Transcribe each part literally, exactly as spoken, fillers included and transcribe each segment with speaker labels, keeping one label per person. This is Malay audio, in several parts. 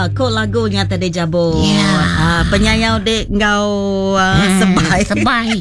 Speaker 1: Ah, kok lagunya tadi Jabo.
Speaker 2: Ya.
Speaker 1: Ah, penyayau dek ngau uh,
Speaker 2: Hmm,
Speaker 1: sebai.
Speaker 2: Sebai.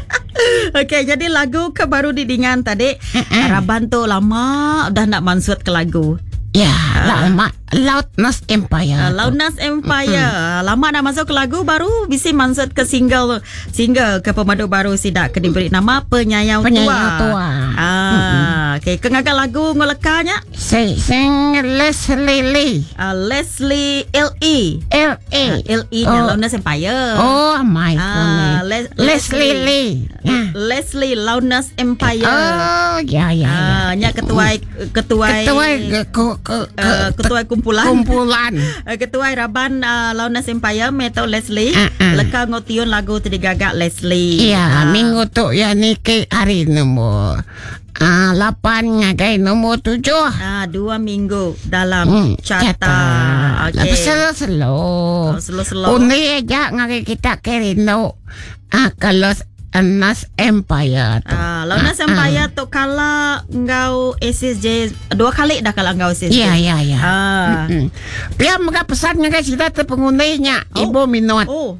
Speaker 1: Okey, jadi lagu ke baru didingan tadi.
Speaker 2: Mm-mm.
Speaker 1: Raban tu lama dah nak mansut ke lagu.
Speaker 2: Ya, lama Loudness Empire.
Speaker 1: Uh,
Speaker 2: tu.
Speaker 1: Loudness Empire. Mm-hmm. Lama dah masuk ke lagu baru bisi mansut ke single single ke pemadu baru sidak ke diberi nama Penyayau,
Speaker 2: Penyayau Tua.
Speaker 1: Ah, mm-hmm. Okey, kengaga lagu ngolekanya?
Speaker 2: Say sing Leslie Lee.
Speaker 1: Uh, Leslie L E.
Speaker 2: L A.
Speaker 1: Uh, L E nya Loudness Empire.
Speaker 2: Oh my
Speaker 1: Ah,
Speaker 2: God.
Speaker 1: Les-
Speaker 2: Leslie Lee. Ya.
Speaker 1: Leslie Loudness Empire.
Speaker 2: Oh, ya ya.
Speaker 1: Ah,
Speaker 2: ya.
Speaker 1: nya ketua ketua
Speaker 2: Ketua ke, ke, ke,
Speaker 1: uh, ketua kumpulan.
Speaker 2: kumpulan.
Speaker 1: Uh, ketua Raban uh, Loudness Empire Meto Leslie.
Speaker 2: Uh-uh.
Speaker 1: Leka ngotion lagu tadi gagak Leslie.
Speaker 2: Iya,
Speaker 1: Ah.
Speaker 2: minggu tu ya ni ke hari nombor ah lapan ngagai nombor tujuh.
Speaker 1: Ah, dua minggu dalam
Speaker 2: Hmm,
Speaker 1: carta.
Speaker 2: Okey. Lepas slow-slow.
Speaker 1: Oh, slow-slow.
Speaker 2: Undi aja ngagai kita kerino. Ah, kalau Loudness Empire tu.
Speaker 1: Ah, Loudness
Speaker 2: Ah,
Speaker 1: Empire tu kala engkau S S J dua kali dah kala engkau S S J.
Speaker 2: Ya, ya, ya.
Speaker 1: Ah.
Speaker 2: Mm-mm. Pia mga pesan nga guys kita te pengundinya
Speaker 1: Oh.
Speaker 2: Ibu Minot.
Speaker 1: Oh.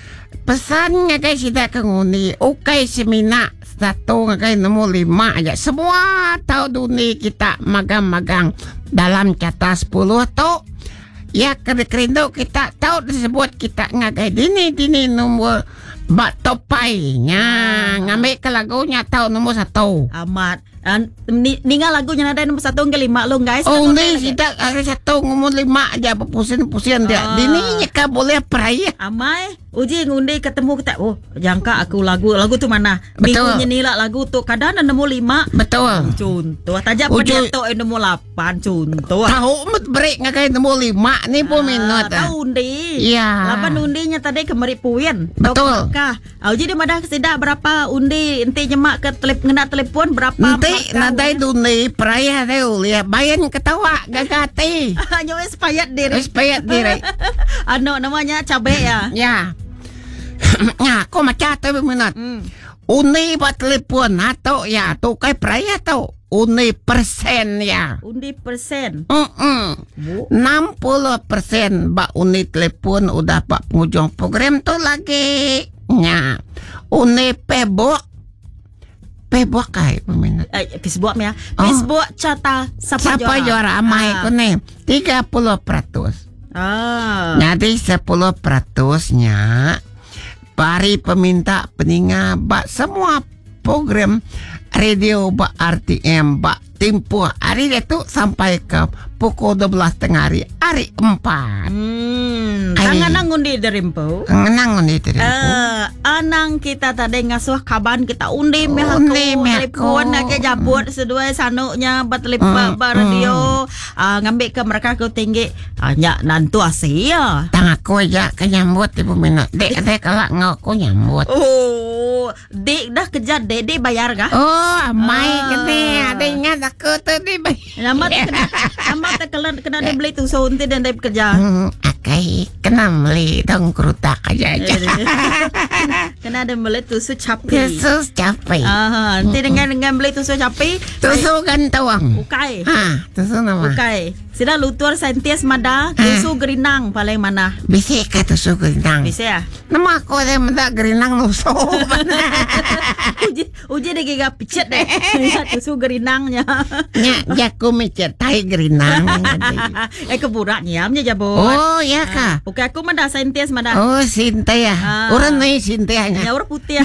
Speaker 2: Pesan nga guys kita pengundi. Okay semina satu nga guys nomor lima aja. Semua tahu dunia kita magang-magang dalam cata sepuluh tu. Ya kerindo kita tahu disebut kita nga guys dini dini nomor bak topainya ngambil ke lagunya tahu nomor satu.
Speaker 1: Amat. Uh, ni, ningal lagunya ada nombor satu hingga lima lo guys.
Speaker 2: Oh ni kita ada satu ngomong lima aja berpusing-pusing dia.
Speaker 1: Ah.
Speaker 2: Dini ka boleh peraya.
Speaker 1: Amai uji ngundi ketemu kita. Oh, jangka aku lagu lagu tu mana?
Speaker 2: Betul.
Speaker 1: Minggunya nila lagu tu kadang ada nombor lima.
Speaker 2: Betul.
Speaker 1: Contoh tajak
Speaker 2: Uji-
Speaker 1: penyato nombor lapan contoh.
Speaker 2: Tahu mat break ngakai nombor lima ni pun minut. ah.
Speaker 1: Tahu undi.
Speaker 2: Ya.
Speaker 1: Lapan undinya tadi kemari puyen.
Speaker 2: Betul.
Speaker 1: Kah? Uji dia madah sidak berapa undi enti nyemak ke telep ngena telepon berapa?
Speaker 2: Nanti
Speaker 1: maka-
Speaker 2: nadai dunia peraya tu lihat bayan ketawa gagati.
Speaker 1: Hanya wes payat diri.
Speaker 2: Wis payat diri.
Speaker 1: Ano namanya cabe ya.
Speaker 2: Ya. Ya, kau macam tu minut.
Speaker 1: Hmm.
Speaker 2: Uni buat telefon atau ya tu kai peraya tu. Uni persen ya.
Speaker 1: Undi persen.
Speaker 2: Mm-mm.
Speaker 1: Bu.
Speaker 2: enam puluh persen bak unit telepon udah pak penghujung program tu lagi. Nya. Unit Facebook. Facebook kai peminat.
Speaker 1: Eh, Facebook ya.
Speaker 2: Oh.
Speaker 1: Facebook cata siapa,
Speaker 2: Siapa juara amai
Speaker 1: Ah.
Speaker 2: ku ni? tiga puluh peratus.
Speaker 1: Ah.
Speaker 2: Jadi sepuluh peratusnya pari peminta peninga bak semua program radio bak R T M bak tempoh hari itu sampai ke pukul dua belas tengah hari hari empat.
Speaker 1: Hmm,
Speaker 2: Ai.
Speaker 1: tangan nang undi derimpo.
Speaker 2: Ngenang ni tadi.
Speaker 1: Eh, anang kita tadi ngasuh kaban kita undi meh aku
Speaker 2: Undi meh aku.
Speaker 1: telepon nak jabut sedua sanuknya
Speaker 2: Hmm,
Speaker 1: bertelepon bar radio ah, ngambil ke mereka ke tinggi ah, nya nantu asia.
Speaker 2: Tang aku aja kenyambut ibu minat. Dek dek kalau ngaku nyambut.
Speaker 1: Oh, dek dah kerja dek dek bayar kah?
Speaker 2: Oh, amai
Speaker 1: Ah.
Speaker 2: kene ada ingat aku tu di bayi.
Speaker 1: Nama tu kena, nama tu kena kena dia beli tu so unti dan dia bekerja.
Speaker 2: Hmm, akai kena beli dong kerutak aja aja.
Speaker 1: Kena ada beli tusu capi.
Speaker 2: Yesus capek.
Speaker 1: Ah, nanti dengan dengan beli tusu capi.
Speaker 2: Tusu gantawang.
Speaker 1: Ukai.
Speaker 2: Ha, tusu nama.
Speaker 1: Ukai. Sida lutur saintis mada tusu gerinang paling mana?
Speaker 2: Bisik ka tusu gerinang.
Speaker 1: Bisa ya?
Speaker 2: Nama aku ada menda gerinang nusu.
Speaker 1: Uji uji dia giga picet deh. Tusu gerinangnya.
Speaker 2: Nya, jaku micet tai gerinang.
Speaker 1: eh keburak nyamnya jabot.
Speaker 2: Oh, ya ka.
Speaker 1: Oke aku mada saintis mada.
Speaker 2: Oh, Sintia.
Speaker 1: Ah.
Speaker 2: Orang ni Sintia nya.
Speaker 1: Ya orang putih.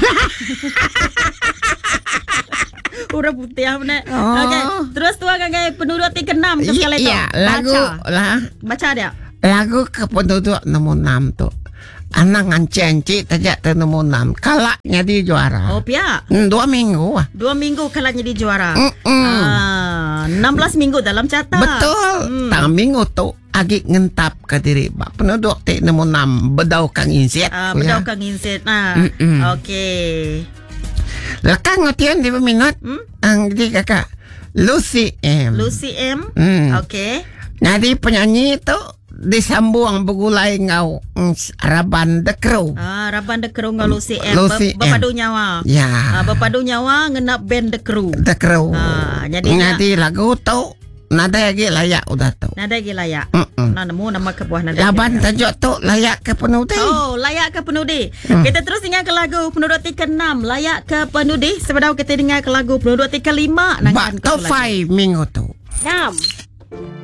Speaker 1: Orang putih mana?
Speaker 2: Oh.
Speaker 1: Okey. Terus tu kan gaya penduduk ti keenam tu sekali tu.
Speaker 2: Iya, lagu
Speaker 1: Baca.
Speaker 2: lah.
Speaker 1: Baca dia.
Speaker 2: Lagu ke penduduk nomor enam tu. Anak nganci-anci tajak tu nomor enam. Kalaknya di juara.
Speaker 1: Oh pia.
Speaker 2: Hmm, dua minggu ah.
Speaker 1: Dua minggu kalau jadi juara.
Speaker 2: Mm-mm.
Speaker 1: Ah, enam belas minggu dalam carta.
Speaker 2: Betul.
Speaker 1: Hmm.
Speaker 2: Tang minggu tu agi ngentap ke diri bak penduduk ti nomor enam bedau kang inset.
Speaker 1: Ah, bedau kang inset. Nah.
Speaker 2: Mm-mm.
Speaker 1: Okey.
Speaker 2: Lekang ngotian di minut.
Speaker 1: Hmm?
Speaker 2: Ang di kakak Lucy M.
Speaker 1: Lucy M.
Speaker 2: Hmm.
Speaker 1: Okey.
Speaker 2: Nadi penyanyi tu disambung begulai ngau mm, Raban The Crow.
Speaker 1: Ah, Raban The Crew ngau Lucy M.
Speaker 2: Lucy
Speaker 1: Be- Berpadu nyawa.
Speaker 2: Ya.
Speaker 1: Ah, berpadu nyawa ngena band The Crew.
Speaker 2: The Crow.
Speaker 1: Ah, jadi
Speaker 2: Nadi lagu tu Nada lagi layak udah tu.
Speaker 1: Nada lagi layak.
Speaker 2: Mm-mm.
Speaker 1: Nah, nemu nama ke buah nada.
Speaker 2: Laban tajuk tu layak ke penudi.
Speaker 1: Oh, layak ke penudi.
Speaker 2: Hmm.
Speaker 1: Kita terus dengar ke lagu penduduk ke enam. Layak ke pendudi. Sebenarnya kita dengar ke lagu penduduk ke lima.
Speaker 2: Bak top five minggu tu.
Speaker 3: enam